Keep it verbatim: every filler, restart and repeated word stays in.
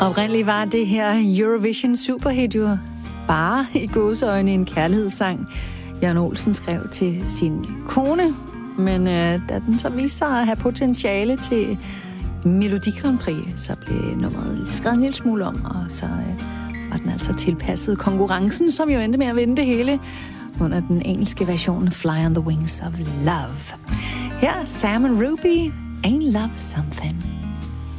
Oprindeligt var det her Eurovision superhit jo bare i gåseøjne en kærlighedssang, Jørgen Olsen skrev til sin kone. Men øh, da den så viste sig at have potentiale til Melodi Grand Prix, så blev nummeret skrevet en lille smule om, og så øh, var den altså tilpasset konkurrencen, som jo endte med at vinde det hele under den engelske version Fly on the Wings of Love. Her er Sam and Ruby, Ain't Love Something.